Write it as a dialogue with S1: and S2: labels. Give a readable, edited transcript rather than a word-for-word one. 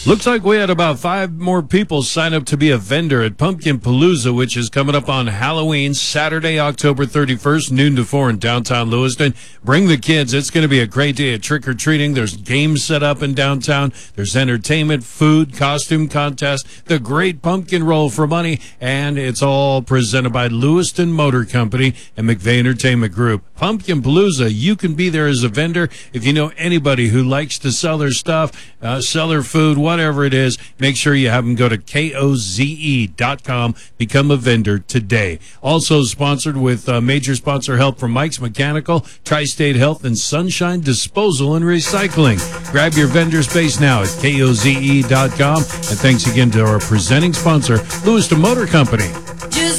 S1: Looks like we had about 5 more people sign up to be a vendor at Pumpkin Palooza, which is coming up on Halloween, Saturday, October 31st, noon to 4 in downtown Lewiston. Bring the kids. It's going to be a great day of trick-or-treating. There's games set up in downtown. There's entertainment, food, costume contest, the Great Pumpkin Roll for money, and it's all presented by Lewiston Motor Company and McVeigh Entertainment Group. Pumpkin Palooza, you can be there as a vendor. If you know anybody who likes to sell their stuff, sell their food, whatever it is, make sure you have them go to KOZE.com. Become a vendor today. Also sponsored with major sponsor help from Mike's Mechanical, Tri-State Health, and Sunshine Disposal and Recycling. Grab your vendor space now at KOZE.com. And thanks again to our presenting sponsor, Lewiston Motor Company.